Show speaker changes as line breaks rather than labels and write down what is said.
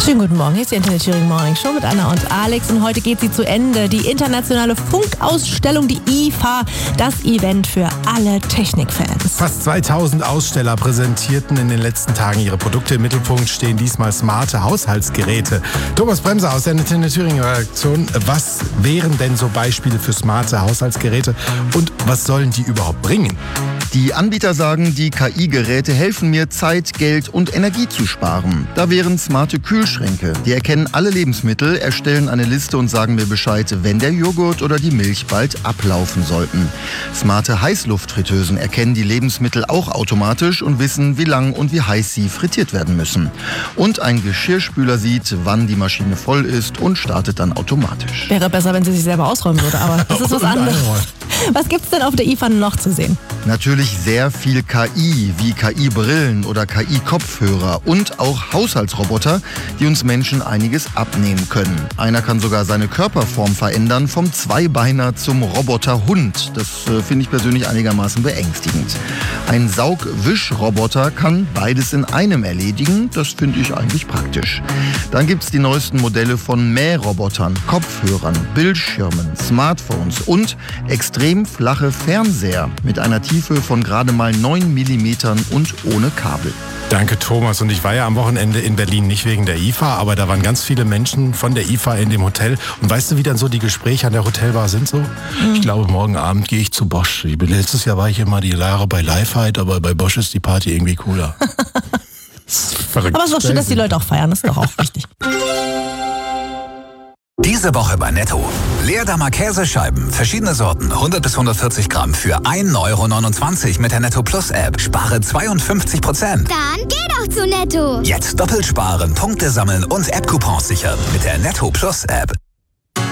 Schönen guten Morgen, hier ist die Antenne Thüringen Morning Show mit Anna und Alex und heute geht sie zu Ende. Die internationale Funkausstellung, die IFA, das Event für alle Technikfans.
Fast 2000 Aussteller präsentierten in den letzten Tagen ihre Produkte. Im Mittelpunkt stehen diesmal smarte Haushaltsgeräte. Thomas Bremser aus der Antenne Thüringen Redaktion. Was wären denn so Beispiele für smarte Haushaltsgeräte und was sollen die überhaupt bringen?
Die Anbieter sagen, die KI-Geräte helfen mir, Zeit, Geld und Energie zu sparen. Da wären smarte Kühlschränke. Die erkennen alle Lebensmittel, erstellen eine Liste und sagen mir Bescheid, wenn der Joghurt oder die Milch bald ablaufen sollten. Smarte Heißluftfritteusen erkennen die Lebensmittel auch automatisch und wissen, wie lang und wie heiß sie frittiert werden müssen. Und ein Geschirrspüler sieht, wann die Maschine voll ist und startet dann automatisch.
Wäre besser, wenn sie sich selber ausräumen würde, aber das ist was anderes. Was gibt's denn auf der IFA noch zu sehen?
Natürlich sehr viel KI, wie KI-Brillen oder KI-Kopfhörer und auch Haushaltsroboter, die uns Menschen einiges abnehmen können. Einer kann sogar seine Körperform verändern, vom Zweibeiner zum Roboterhund. Das finde ich persönlich einigermaßen beängstigend. Ein Saugwischroboter kann beides in einem erledigen. Das finde ich eigentlich praktisch. Dann gibt es die neuesten Modelle von Mährobotern, Kopfhörern, Bildschirmen, Smartphones und extrem flache Fernseher mit einer Tiefe von gerade mal 9 mm und ohne Kabel.
Danke, Thomas. Und ich war ja am Wochenende in Berlin, nicht wegen der IFA, aber da waren ganz viele Menschen von der IFA in dem Hotel. Und weißt du, wie dann so die Gespräche an der Hotelbar sind so? Ich glaube, morgen Abend gehe ich zu Bosch. Letztes Jahr war ich immer die Jahre bei Lifehide, aber bei Bosch ist die Party irgendwie cooler.
Verrückt. Aber es ist doch schön, dass die Leute auch feiern. Das ist doch auch wichtig.
Diese Woche bei Netto. Leerdammer Käsescheiben, verschiedene Sorten, 100 bis 140 Gramm für 1,29 € mit der Netto Plus App. Spare 52%.
Dann geh doch zu Netto.
Jetzt doppelt sparen, Punkte sammeln und App-Coupons sichern mit der Netto Plus App.